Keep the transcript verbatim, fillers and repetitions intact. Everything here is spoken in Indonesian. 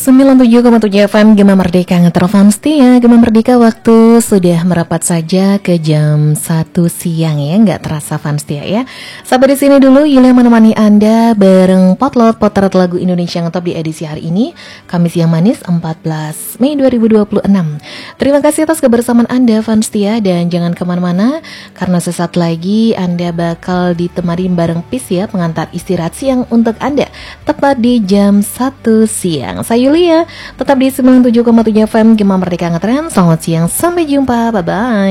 sembilan puluh tujuh koma tujuh F M Gema Merdeka ngetelepon setia. Gema Merdeka waktu sudah merapat saja ke jam satu siang ya, nggak terasa fans setia ya. Sampai di sini dulu Yulia menemani Anda bareng Potlot Potret Lagu Indonesia Ngetop di edisi hari ini, Kamis yang manis empat belas Mei dua ribu dua puluh enam. Terima kasih atas kebersamaan Anda fans setia, dan jangan kemana-mana karena sesaat lagi Anda bakal ditemani bareng Pis ya, pengantar istirahat siang untuk Anda tepat di jam satu siang. Saya Yulia, tetap di sembilan puluh tujuh koma tujuh F M Gema Merdeka Ngetren. Selamat siang, sampai jumpa, bye-bye.